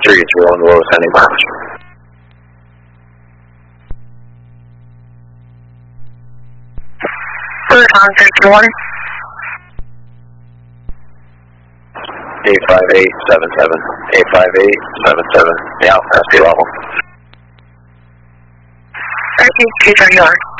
3, it's rolling low, sending mileage. Contact your warning. 85877, 85877, yeah, that's the level. Thank you, 230 yard.